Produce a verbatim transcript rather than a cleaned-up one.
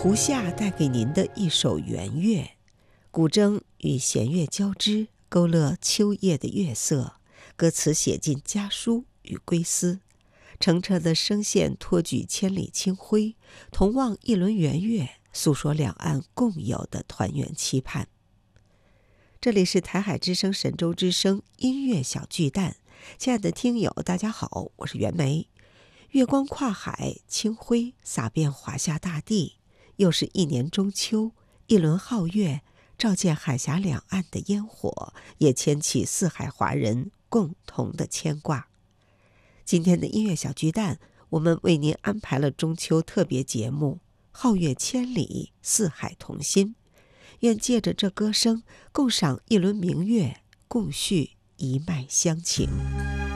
胡夏带给您的一首元乐，古筝与弦乐交织，勾勒秋夜的月色，歌词写尽家书与归思。澄澈的声线托举千里清辉，同望一轮圆月，诉说两岸共有的团圆期盼。这里是台海之声神州之声音乐小巨蛋，亲爱的听友大家好，我是袁枚。月光跨海，清辉洒遍华夏大地，又是一年中秋，一轮皓月照见海峡两岸的烟火，也牵起四海华人共同的牵挂。今天的音乐小巨蛋，我们为您安排了中秋特别节目《皓月千里，四海同心》，愿借着这歌声，共赏一轮明月，共叙一脉乡情。